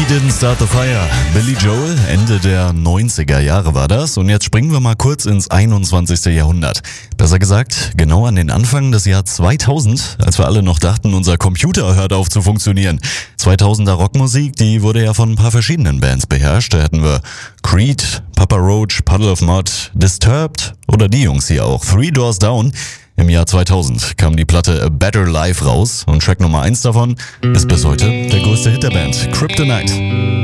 Didn't Start the Fire. Billy Joel, Ende der 90er Jahre war das. Und jetzt springen wir mal kurz ins 21. Jahrhundert. Besser gesagt, genau an den Anfang des Jahr 2000, als wir alle noch dachten, unser Computer hört auf zu funktionieren. 2000er Rockmusik, die wurde ja von ein paar verschiedenen Bands beherrscht. Da hätten wir Creed, Papa Roach, Puddle of Mud, Disturbed oder die Jungs hier auch, Three Doors Down. Im Jahr 2000 kam die Platte A Better Life raus und Track Nummer 1 davon ist bis heute der größte Hit der Band, Kryptonite.